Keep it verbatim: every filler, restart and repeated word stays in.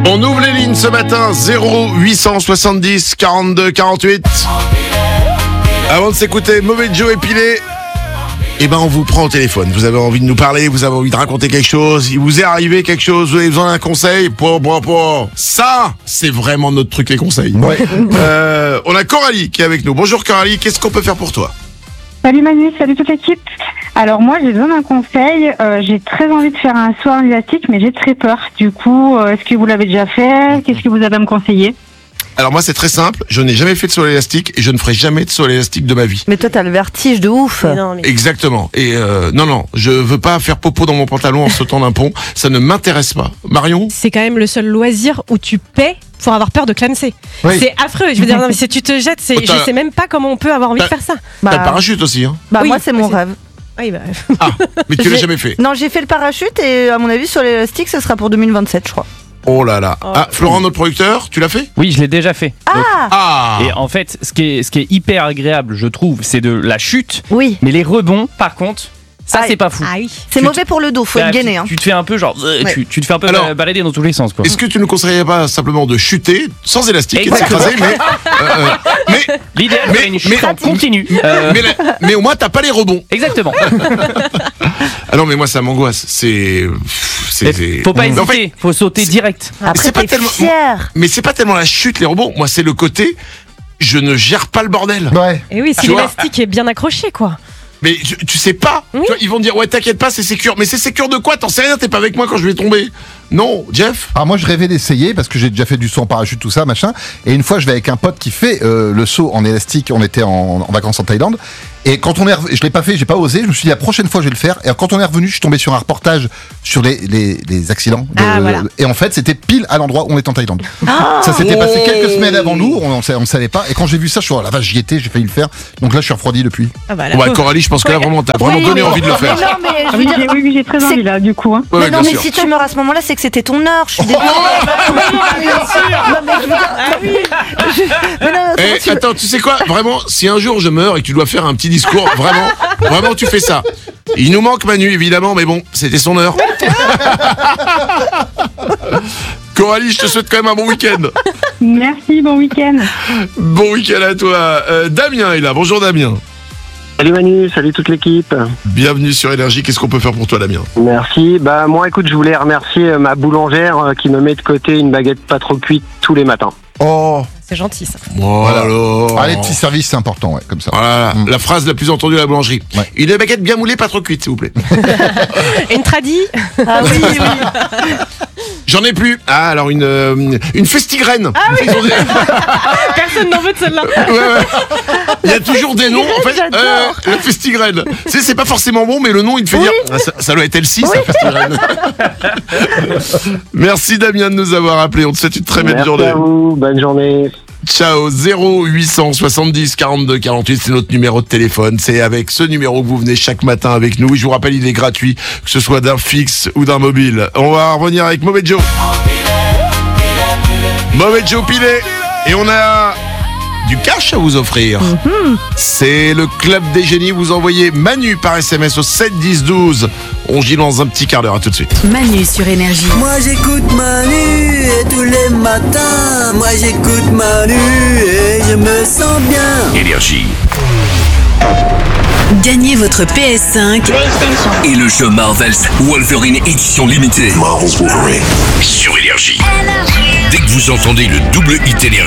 On ouvre les lignes ce matin, zéro huit cent soixante-dix quarante-deux quarante-huit. Avant de s'écouter Mauvais Joe épilé, eh ben on vous prend au téléphone. Vous avez envie de nous parler, vous avez envie de raconter quelque chose, il vous est arrivé quelque chose, vous avez besoin d'un conseil. Pour, pour, pour. Ça, c'est vraiment notre truc, les conseils. Ouais. euh, on a Coralie qui est avec nous. Bonjour Coralie, qu'est-ce qu'on peut faire pour toi? Salut Manu, salut toute l'équipe. Alors moi j'ai besoin d'un conseil, euh, j'ai très envie de faire un saut en élastique mais j'ai très peur. Du coup, euh, est-ce que vous l'avez déjà fait? Qu'est-ce que vous avez à me conseiller? Alors moi c'est très simple, je n'ai jamais fait de saut à l'élastique et je ne ferai jamais de saut à l'élastique de ma vie. Mais toi t'as le vertige de ouf. Mais non, mais... Exactement. Et euh, non non, je veux pas faire popo dans mon pantalon en sautant d'un pont, ça ne m'intéresse pas. Marion? C'est quand même le seul loisir où tu paies pour avoir peur de clamser. Oui. C'est affreux. Je veux dire, non, mais si tu te jettes, c'est, je sais même pas comment on peut avoir envie de faire ça. Bah, t'as le parachute aussi, hein? Bah oui, moi c'est mon c'est... rêve. Oui, bah... Ah, mais tu l'as jamais fait? Non, j'ai fait le parachute et à mon avis sur l'élastique, ce sera pour deux mille vingt-sept, je crois. Oh là là. Oh. Ah, Florent, notre producteur, tu l'as fait? Oui, je l'ai déjà fait. Ah, Donc, ah. Et en fait, ce qui est, ce qui est hyper agréable, je trouve, c'est de la chute. Oui. Mais les rebonds, par contre, ça ah, c'est pas fou. Ah oui. C'est tu mauvais pour le dos, faut bah, être gainé. Hein. Tu, tu te fais un peu genre, euh, ouais. tu, tu te fais un peu Alors, balader dans tous les sens, quoi. Est-ce que tu ne conseillerais pas simplement de chuter sans élastique Exactement. Et de s'écraser, mais, euh, mais l'idéal c'est une chute en continu. Euh... Mais, la, mais au moins t'as pas les rebonds. Exactement. Ah non mais moi ça m'angoisse. C'est, c'est, c'est... Faut pas hésiter. En fait, faut sauter direct. Après c'est pas tellement. Fier. Mais c'est pas tellement la chute, les rebonds. Moi c'est le côté. Je ne gère pas le bordel. Ouais. Et oui, si tu l'élastique vois, est bien accroché, quoi. Mais tu, tu sais pas, oui. Tu vois, ils vont dire ouais t'inquiète pas c'est sécure, mais c'est sécure de quoi? T'en sais rien, t'es pas avec moi quand je vais tomber. Non, Jeff. Alors moi je rêvais d'essayer parce que j'ai déjà fait du saut en parachute tout ça machin. Et une fois je vais avec un pote qui fait euh, le saut en élastique. On était en, en vacances en Thaïlande. Et quand on est, je l'ai pas fait, j'ai pas osé. Je me suis dit la prochaine fois je vais le faire. Et quand on est revenu, je suis tombé sur un reportage sur les les, les accidents. De, ah, voilà. Et en fait c'était pile à l'endroit où on était en Thaïlande. Ah, ça s'était oh. passé quelques semaines avant nous. On, on, on savait pas. Et quand j'ai vu ça, je suis oh, la vache j'y étais, j'ai failli le faire. Donc là je suis refroidi depuis. Ah bah, ouais, Coralie, je pense que là vraiment t'as vraiment oui, donné mais... envie de le faire. Mais non, mais je oui, dire... oui, oui, j'ai très envie là du coup. Hein. Ouais, mais ouais, non, mais sûr. Si tu meurs à ce moment-là, c'est que c'était ton heure. Je suis désolée. Oh, oui, bien sûr. Non, mais je veux dire, ah, oui. je... mais non, non, hey, tu... Attends, tu sais quoi? Vraiment, si un jour je meurs et que tu dois faire un petit discours, vraiment, vraiment tu fais ça. Il nous manque Manu évidemment, mais bon, c'était son heure. Coralie, je te souhaite quand même un bon week-end. Merci, bon week-end. Bon week-end à toi. Euh, Damien est là. Bonjour Damien. Salut Manu, salut toute l'équipe. Bienvenue sur Énergie, qu'est-ce qu'on peut faire pour toi Damien? Merci, bah moi écoute je voulais remercier ma boulangère qui me met de côté une baguette pas trop cuite tous les matins. Oh, c'est gentil ça. Voilà. Alors. Ah, les petits services c'est important, ouais, comme ça. Voilà, mmh. La phrase la plus entendue à la boulangerie. Ouais. Une baguette bien moulée, pas trop cuite s'il vous plaît. Et une tradie? Ah oui, oui. J'en ai plus. Ah, alors une, euh, une festigraine. Ah oui. Personne n'en veut de celle-là. Ouais, ouais. Il y a toujours des noms. En fait, euh, la festigraine. Tu sais, c'est pas forcément bon, mais le nom, il te fait oui. dire. Ah, ça, ça doit être L six, oui. La festigraine. Merci Damien de nous avoir appelé. On te souhaite une très belle Merci journée. À vous. Bonne journée. Ciao. Zéro huit cent soixante-dix quarante-deux quarante-huit, c'est notre numéro de téléphone. C'est avec ce numéro que vous venez chaque matin avec nous. Je vous rappelle, il est gratuit, que ce soit d'un fixe ou d'un mobile. On va revenir avec Mauvais Joe. Mauvais Joe pilé. Et on a du cash à vous offrir. Mm-hmm. C'est le Club des Génies. Vous envoyez Manu par S M S au sept dix douze. On gît dans un petit quart d'heure. À tout de suite. Manu sur Énergie. Moi j'écoute Manu et tous les matins. Moi j'écoute Manu et je me sens bien. Énergie. Gagnez votre P S cinq et le jeu Marvel's Wolverine édition limitée. Marvel's Wolverine sur Énergie. Dès que vous entendez le double hit Énergie.